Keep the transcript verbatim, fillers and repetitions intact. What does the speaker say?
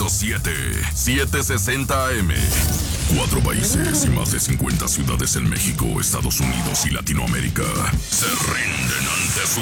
siete, setecientos sesenta A M. Cuatro países y más de cincuenta ciudades en México, Estados Unidos y Latinoamérica se rinden ante su